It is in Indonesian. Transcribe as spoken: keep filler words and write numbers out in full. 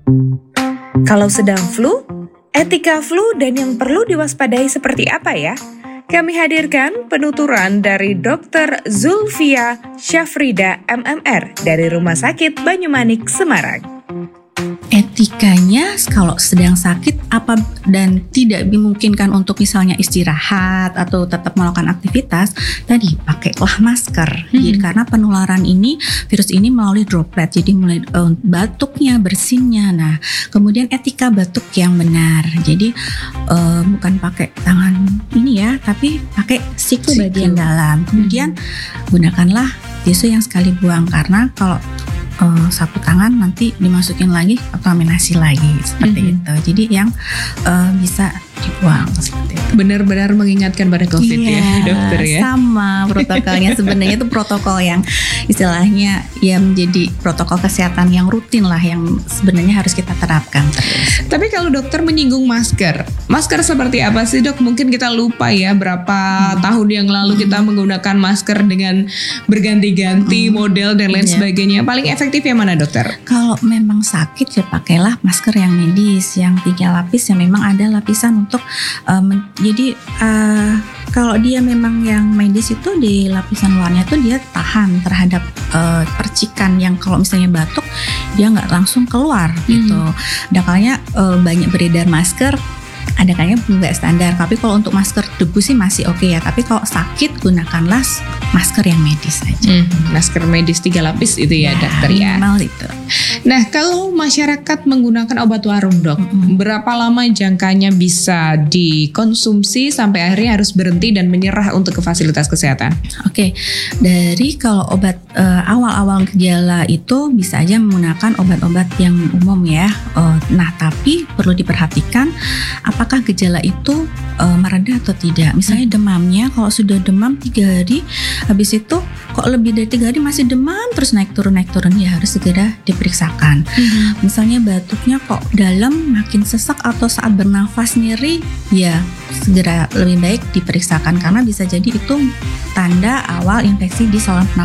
Kalau sedang flu, etika flu dan yang perlu diwaspadai seperti apa ya? Kami hadirkan penuturan dari dokter Zulfia Syafrida M M R dari Rumah Sakit Banyumanik, Semarang. Etikanya kalau sedang sakit apa dan tidak dimungkinkan untuk misalnya istirahat atau tetap melakukan aktivitas, tadi pakailah masker. Hmm. Jadi karena penularan ini, virus ini melalui droplet, jadi mulai uh, batuknya, bersinnya. Nah, kemudian etika batuk yang benar. Jadi uh, bukan pakai tangan ini ya, tapi pakai siku bagian dalam. Kemudian hmm. gunakanlah tisu yang sekali buang, karena kalau Uh, sapu tangan nanti dimasukin lagi kontaminasi lagi seperti mm-hmm. itu. Jadi yang uh, bisa dibuang seperti itu. Benar-benar mengingatkan pada COVID iya, ya, dokter ya. Sama protokolnya sebenarnya itu protokol yang istilahnya ya menjadi protokol kesehatan yang rutin lah, yang sebenarnya harus kita terapkan terus. Tapi kalau dokter menyinggung masker, masker seperti apa sih dok? Mungkin kita lupa ya berapa hmm. tahun yang lalu hmm. kita menggunakan masker dengan berganti-ganti hmm. model dan lain yeah. sebagainya. Paling efektif yang mana dokter? Kalau memang sakit ya pakailah masker yang medis, yang tiga lapis, yang memang ada lapisan untuk uh, men- jadi uh, kalau dia memang yang medis itu di lapisan luarnya tuh dia tahan terhadap uh, percikan yang kalau misalnya batuk dia nggak langsung keluar hmm. gitu. Dan kalanya uh, banyak beredar masker, ada kayaknya nggak standar. Tapi kalau untuk masker debu sih masih oke okay ya. Tapi kalau sakit gunakanlah masker yang medis aja. Hmm, masker medis tiga lapis itu ya, ya dokter ya. Minimal itu. Nah kalau masyarakat menggunakan obat warung dok, mm-hmm. berapa lama jangkanya bisa dikonsumsi sampai akhirnya harus berhenti dan menyerah untuk ke fasilitas kesehatan? Oke, okay. Dari kalau obat uh, awal-awal gejala itu bisa aja menggunakan obat-obat yang umum ya. Uh, nah tapi perlu diperhatikan apakah gejala itu uh, mereda atau tidak. Misalnya demamnya, kalau sudah demam tiga hari, habis itu kok lebih dari tiga hari masih demam terus naik turun naik turun, ya harus segera diperiksakan. Mm-hmm. Misalnya batuknya kok dalam makin sesak atau saat bernafas nyeri, ya segera lebih baik diperiksakan karena bisa jadi itu tanda awal infeksi di saluran